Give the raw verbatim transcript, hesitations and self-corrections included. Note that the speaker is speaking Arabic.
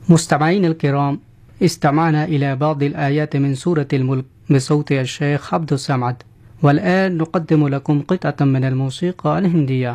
مستمعين الكرام، استمعنا إلى بعض الآيات من سورة الملك بصوت الشيخ عبد الصمد، والآن نقدم لكم قطعة من الموسيقى الهندية.